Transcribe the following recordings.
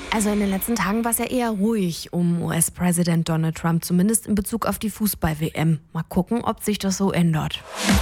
Also in den letzten Tagen war es ja eher ruhig um US-Präsident Donald Trump, zumindest in Bezug auf die Fußball-WM. Mal gucken, ob sich das so ändert.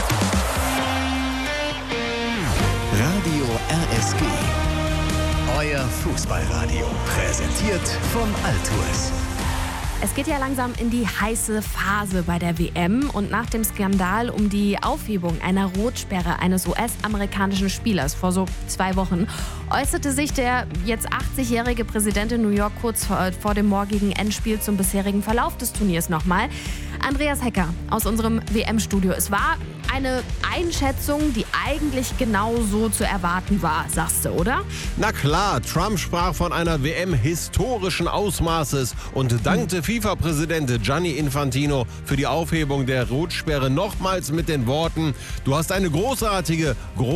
Radio RSG. Euer Fußballradio. Präsentiert von Altours. Es geht ja langsam in die heiße Phase bei der WM und nach dem Skandal um die Aufhebung einer Rotsperre eines US-amerikanischen Spielers vor so 2 Wochen äußerte sich der jetzt 80-jährige Präsident in New York kurz vor dem morgigen Endspiel zum bisherigen Verlauf des Turniers nochmal. Andreas Hecker aus unserem WM-Studio. Es war eine Einschätzung, die eigentlich genau so zu erwarten war, sagst du, oder? Na klar, Trump sprach von einer WM historischen Ausmaßes und dankte FIFA-Präsident Gianni Infantino für die Aufhebung der Rotsperre nochmals mit den Worten: Du hast eine großartige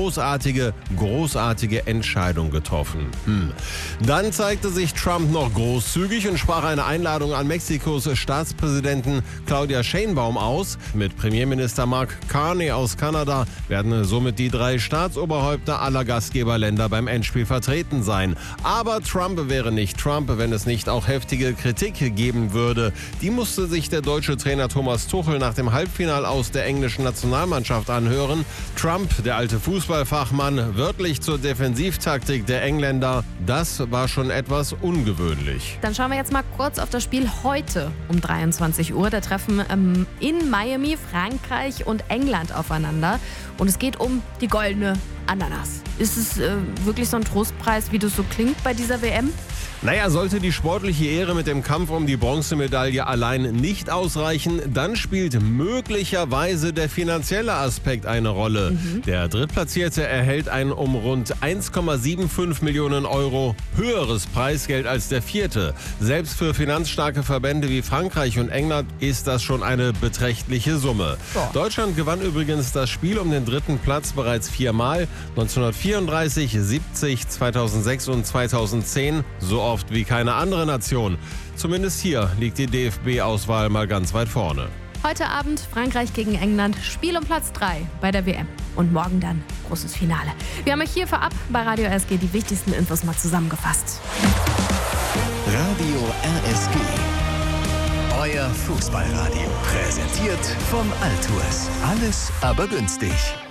Entscheidung getroffen. Dann zeigte sich Trump noch großzügig und sprach eine Einladung an Mexikos Staatspräsidenten Claudia Sheinbaum aus. Mit Premierminister Mark Carney aus Kanada werden somit die 3 Staatsoberhäupter aller Gastgeberländer beim Endspiel vertreten sein. Aber Trump wäre nicht Trump, wenn es nicht auch heftige Kritik geben würde. Die musste sich der deutsche Trainer Thomas Tuchel nach dem Halbfinal aus der englischen Nationalmannschaft anhören. Trump, der alte Fußballfachmann, wörtlich zur Defensivtaktik der Engländer. Das war schon etwas ungewöhnlich. Dann schauen wir jetzt mal kurz auf das Spiel heute um 23 Uhr. Da treffen in Miami Frankreich und England aufeinander. Und es geht um die goldene Ananas. Ist es wirklich so ein Trostpreis, wie das so klingt bei dieser WM? Naja, sollte die sportliche Ehre mit dem Kampf um die Bronzemedaille allein nicht ausreichen, dann spielt möglicherweise der finanzielle Aspekt eine Rolle. Der Drittplatzierte erhält ein um rund 1,75 Millionen Euro höheres Preisgeld als der Vierte. Selbst für finanzstarke Verbände wie Frankreich und England ist das schon eine beträchtliche Summe. Deutschland gewann übrigens das Spiel um den 3. Platz bereits 4-mal, 1934, 70, 2006 und 2010, so oft wie keine andere Nation. Zumindest hier liegt die DFB-Auswahl mal ganz weit vorne. Heute Abend Frankreich gegen England, Spiel um Platz 3 bei der WM. Und morgen dann großes Finale. Wir haben euch hier vorab bei Radio RSG die wichtigsten Infos mal zusammengefasst. Radio RSG. Euer Fußballradio. Präsentiert von Altours. Alles aber günstig.